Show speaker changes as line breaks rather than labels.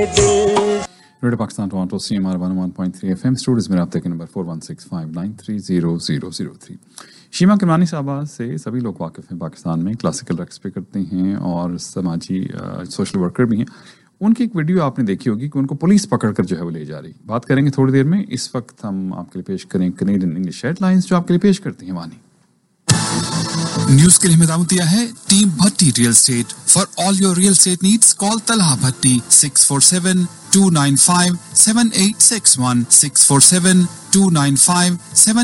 दिल।
Radio Pakistan Toronto CMR 101.3 FM studios में रब्ते के नंबर 4165930003। शीमा किरमानी साहबा से सभी लोग वाकिफ़ हैं, पाकिस्तान में क्लासिकल रक्स भी करते हैं और समाजी सोशल वर्कर भी हैं। उनकी एक वीडियो आपने देखी होगी कि उनको पुलिस पकड़कर जो है वो ले जा रही। बात करेंगे थोड़ी देर में। इस वक्त हम आपके लिए पेश करें कनेडियन इंग्लिश हेडलाइंस जो आपके लिए पेश करती हैं वानी।
न्यूज के लिए हिदायत दिया है team Bhatti real estate. For all your real estate needs call Talha Bhatti 647-295-7861 647-295-7861।